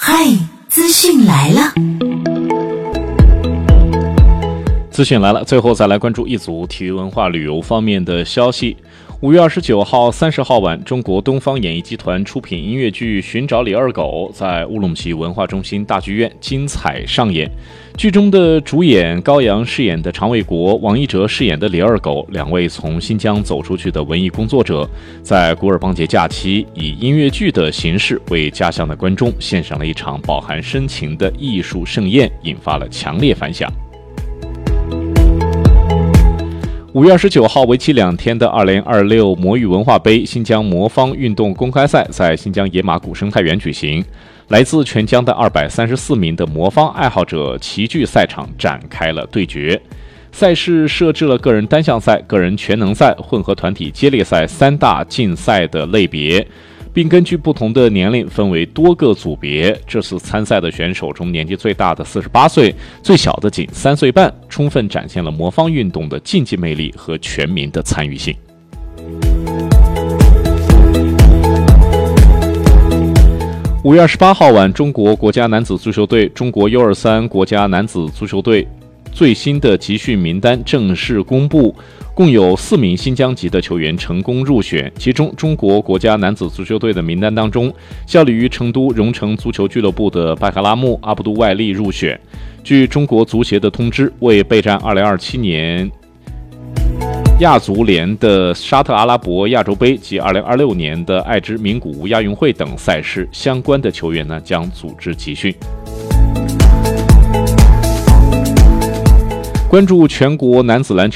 嗨，资讯来了！ 资讯来了，最后再来关注一组体育文化旅游方面的消息。5月29号、30号晚，中国东方演艺集团出品音乐剧《寻找李二狗》在乌鲁木齐文化中心大剧院精彩上演。剧中的主演高阳饰演的常卫国，王一哲饰演的李二狗，两位从新疆走出去的文艺工作者，在古尔邦节假期以音乐剧的形式为家乡的观众献上了一场饱含深情的艺术盛宴，引发了强烈反响。5月29号，为期2天的2026魔芋文化杯新疆魔方运动公开赛在新疆野马古生态园举行。来自全疆的234名的魔方爱好者齐聚赛场，展开了对决。赛事设置了个人单项赛、个人全能赛、混合团体接力赛3大竞赛的类别，并根据不同的年龄分为多个组别。这次参赛的选手中，年纪最大的48岁，最小的仅3岁半，充分展现了魔方运动的竞技魅力和全民的参与性。5月28号晚，中国国家男子足球队、中国 U23 国家男子足球队最新的集训名单正式公布，共有4名新疆籍的球员成功入选。其中，中国国家男子足球队的名单当中，效力于成都荣成足球俱乐部的拜克拉木·阿卜杜外利入选。据中国足协的通知，为备战2027年亚足联的沙特阿拉伯亚洲杯及2026年的爱之名古屋亚运会等赛事相关的球员将组织集训。关注全国男子篮球